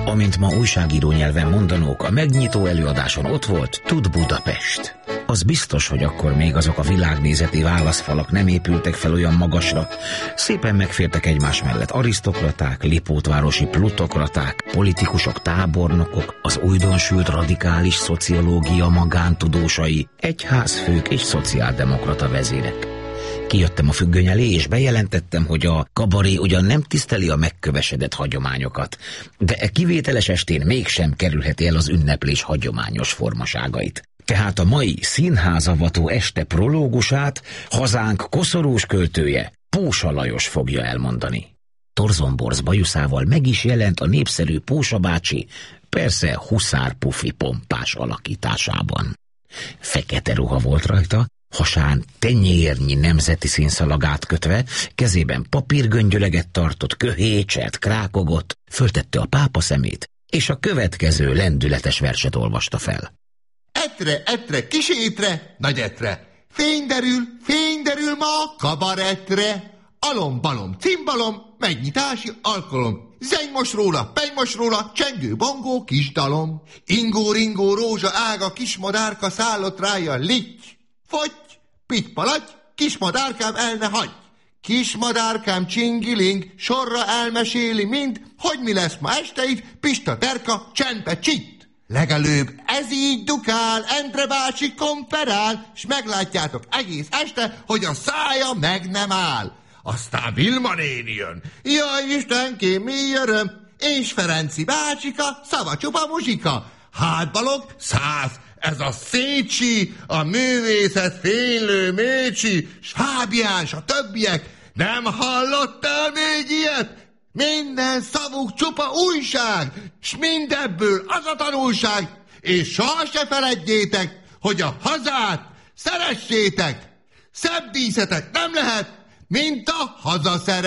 Amint ma újságíró nyelven mondanók, a megnyitó előadáson ott volt Tud Budapest. Az biztos, hogy akkor még azok a világnézeti válaszfalak nem épültek fel olyan magasra. Szépen megfértek egymás mellett arisztokraták, lipótvárosi plutokraták, politikusok, tábornokok, az újdonsült radikális szociológia magántudósai, egyházfők és szociáldemokrata vezérek. Kijöttem a függöny elé, és bejelentettem, hogy a kabaré ugyan nem tiszteli a megkövesedett hagyományokat, de e kivételes estén mégsem kerülheti el az ünneplés hagyományos formaságait. Tehát a mai színházavató este prológusát hazánk koszorús költője, Pósa Lajos fogja elmondani. Torzomborz bajuszával meg is jelent a népszerű Pósa bácsi, persze Huszár Pufi pompás alakításában. Fekete ruha volt rajta, hasán tenyérnyi nemzeti színszalagát kötve, kezében papírgöngyöleget tartott, köhécselt, krákogott, föltette a pápa szemét, és a következő lendületes verset olvasta fel. Etre, etre, kis étre, nagy etre, fény derül ma kabaretre, alom-balom, cimbalom, megnyitási alkalom, zeng most róla, csengő, bongó, kis dalom, ingó-ringó, rózsa, ága, kismadárka szállott rája, litty, foty, pitty-palaty, kismadárkám el ne hagy. Kismadárkám csingiling, sorra elmeséli mind, hogy mi lesz ma este itt, Pista Terka, csendbe csitt. Legelőbb ez így dukál, Endre bácsi konferál, s meglátjátok egész este, hogy a szája meg nem áll. Aztán Vilma néni jön. Jaj, Istenkém, mi öröm, és Ferenci bácsika, szava csupa muzsika. Hát Balog, 100, ez a Szécsi, a művészet fénylő Mécsi, s Fábián, s a többiek. Nem hallottál még ilyet? Minden szavuk csupa újság, s mindebből az a tanulság, és soha se feledjétek, hogy a hazát szeressétek. Szebb díszetek nem lehet, mint a hazaszeret.